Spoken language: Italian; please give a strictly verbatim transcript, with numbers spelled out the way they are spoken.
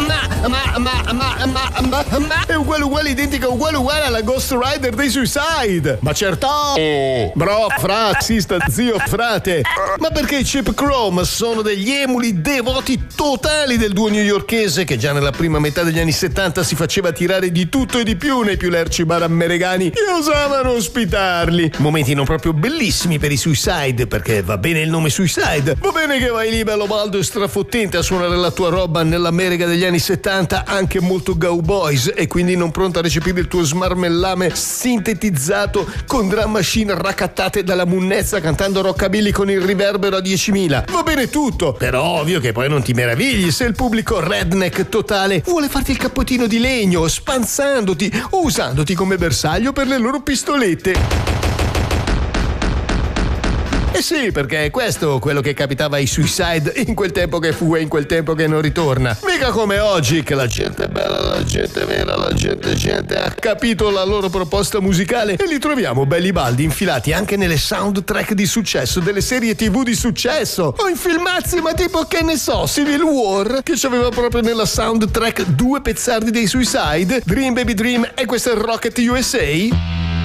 ma, ma, ma, ma, ma, ma, ma, è uguale uguale identica uguale uguale alla Ghost Rider dei Suicide. Ma certo, bro, fra, sista, zio, frate. Ma perché i Cheap Chrome sono degli emuli devoti totali del duo newyorkese che già nella prima metà degli anni settanta si faceva tirare di tutto e di più nei più lerci bar americani che osavano ospitarli. Momenti non proprio bellissimi per i Suicide, perché va bene il nome Suicide, va bene che vai lì bello baldo e strafottente a suonare la tua roba nell'America degli anni settanta, anche molto cowboys, e quindi non pronto a recepire il tuo smarmellame sintetizzato con drum machine raccattate dalla munnezza cantando rockabilly con il riverbero a diecimila. Va bene tutto, però ovvio che poi non ti meravigli se il pubblico redneck totale vuole farti il cappottino di legno spanzandoti o usandoti come bersaglio per le loro pistolette. Eh sì, perché è questo quello che capitava ai Suicide in quel tempo che fu e in quel tempo che non ritorna. Mica come oggi che la gente è bella, la gente è vera, la gente gente ha capito la loro proposta musicale e li troviamo belli baldi infilati anche nelle soundtrack di successo delle serie tv di successo o in filmazzi, ma tipo che ne so, Civil War, che c'aveva proprio nella soundtrack due pezzardi dei Suicide, Dream Baby Dream e questo è Rocket U S A.